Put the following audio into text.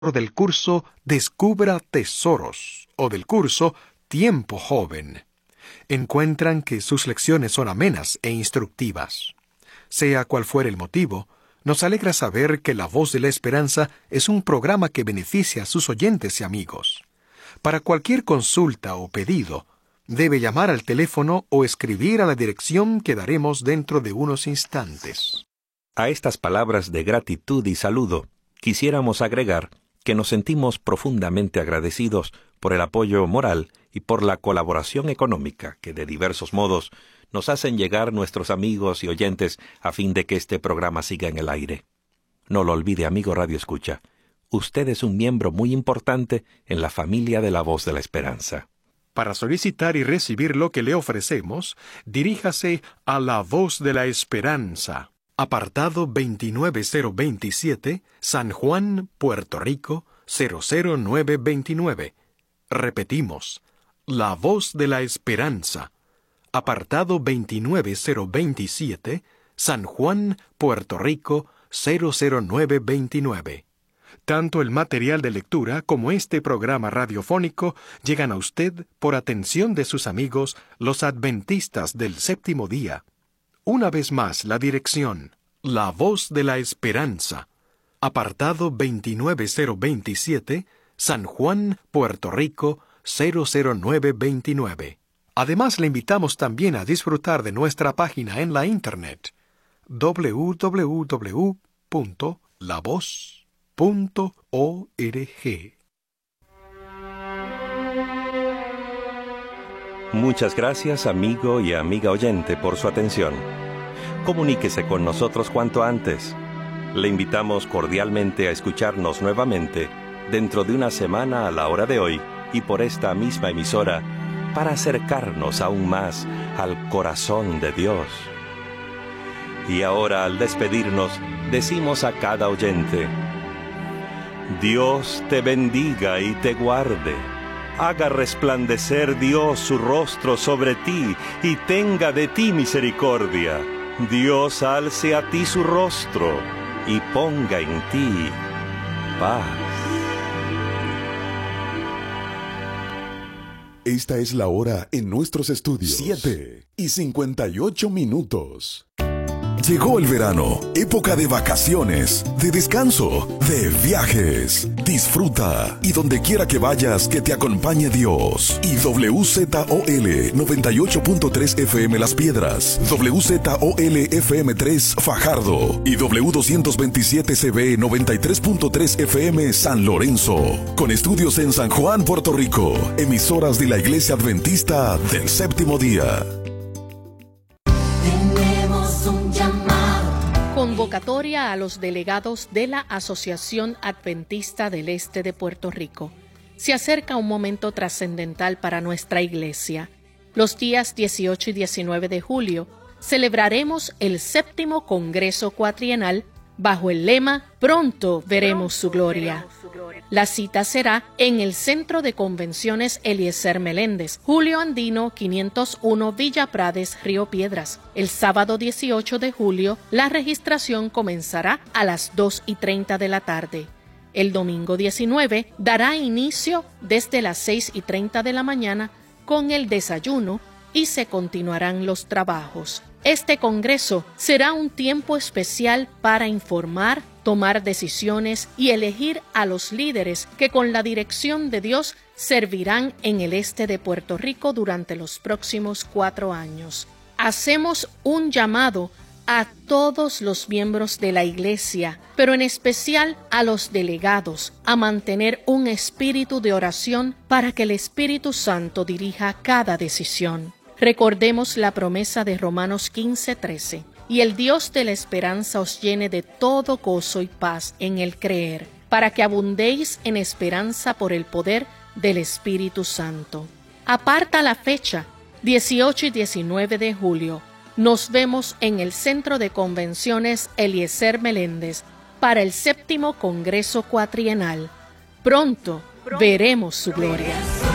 del curso Descubra Tesoros o del curso Tiempo Joven. Encuentran que sus lecciones son amenas e instructivas. Sea cual fuere el motivo, nos alegra saber que La Voz de la Esperanza es un programa que beneficia a sus oyentes y amigos. Para cualquier consulta o pedido, debe llamar al teléfono o escribir a la dirección que daremos dentro de unos instantes. A estas palabras de gratitud y saludo, quisiéramos agregar que nos sentimos profundamente agradecidos por el apoyo moral y por la colaboración económica que de diversos modos nos hacen llegar nuestros amigos y oyentes a fin de que este programa siga en el aire. No lo olvide, amigo Radio Escucha. Usted es un miembro muy importante en la familia de La Voz de la Esperanza. Para solicitar y recibir lo que le ofrecemos, diríjase a La Voz de la Esperanza, apartado 29027, San Juan, Puerto Rico, 00929. Repetimos, La Voz de la Esperanza, apartado 29027, San Juan, Puerto Rico, 00929. Tanto el material de lectura como este programa radiofónico llegan a usted por atención de sus amigos, los adventistas del séptimo día. Una vez más, la dirección: La Voz de la Esperanza, apartado 29027, San Juan, Puerto Rico, 00929. Además, le invitamos también a disfrutar de nuestra página en la Internet, www.lavoz.org. Muchas gracias, amigo y amiga oyente, por su atención. Comuníquese con nosotros cuanto antes. Le invitamos cordialmente a escucharnos nuevamente dentro de una semana a la hora de hoy y por esta misma emisora para acercarnos aún más al corazón de Dios. Y ahora, al despedirnos, decimos a cada oyente: Dios te bendiga y te guarde. Haga resplandecer Dios su rostro sobre ti y tenga de ti misericordia. Dios alce a ti su rostro y ponga en ti paz. Esta es la hora en nuestros estudios. 7:58. Llegó el verano, época de vacaciones, de descanso, de viajes. Disfruta y donde quiera que vayas, que te acompañe Dios. Y WZOL 98.3 FM Las Piedras, WZOL FM 3 Fajardo y W227 CB 93.3 FM San Lorenzo. Con estudios en San Juan, Puerto Rico. Emisoras de la Iglesia Adventista del Séptimo Día. Convocatoria a los delegados de la Asociación Adventista del Este de Puerto Rico. Se acerca un momento trascendental para nuestra iglesia. Los días 18 y 19 de julio celebraremos el 7º Congreso Cuatrienal bajo el lema Pronto veremos su gloria. La cita será en el Centro de Convenciones Eliezer Meléndez, Julio Andino 501 Villa Prades, Río Piedras. El sábado 18 de julio, la registración comenzará a las 2:30 de la tarde. El domingo 19 dará inicio desde las 6:30 de la mañana con el desayuno y se continuarán los trabajos. Este congreso será un tiempo especial para informar, tomar decisiones y elegir a los líderes que con la dirección de Dios servirán en el este de Puerto Rico durante los próximos 4 años. Hacemos un llamado a todos los miembros de la iglesia, pero en especial a los delegados, a mantener un espíritu de oración para que el Espíritu Santo dirija cada decisión. Recordemos la promesa de Romanos 15:13. Y el Dios de la esperanza os llene de todo gozo y paz en el creer, para que abundéis en esperanza por el poder del Espíritu Santo. Aparta la fecha, 18 y 19 de julio. Nos vemos en el Centro de Convenciones Eliezer Meléndez para el 7º Congreso Cuatrienal. Pronto veremos su gloria.